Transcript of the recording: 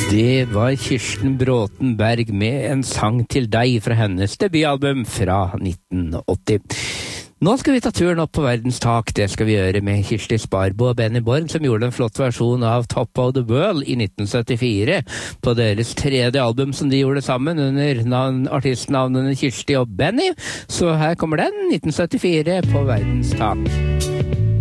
Det var Kirsten Bråtenberg med en sang til deg fra hennes debutalbum fra 1980. Nå skal vi ta turen opp på verdens tak. Det skal vi gjøre med Kirsti Sparbo og Benny Borg, som gjorde en flott versjon av Top of the World i 1974 på deres tredje album som de gjorde sammen under artistnavnene Kirsti og Benny. Så her kommer den, 1974 på verdens tak.